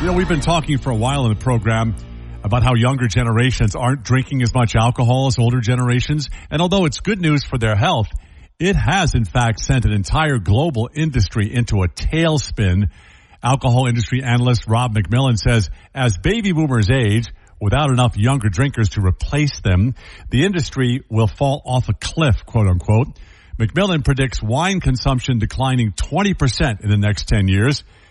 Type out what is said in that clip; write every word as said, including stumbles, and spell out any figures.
You know, we've been talking for a while in the program about how younger generations aren't drinking as much alcohol as older generations. And although it's good news for their health, it has, in fact, sent an entire global industry into a tailspin. Alcohol industry analyst Rob McMillan says as baby boomers age, without enough younger drinkers to replace them, the industry will fall off a cliff, quote unquote. McMillan predicts wine consumption declining twenty percent in the next ten years.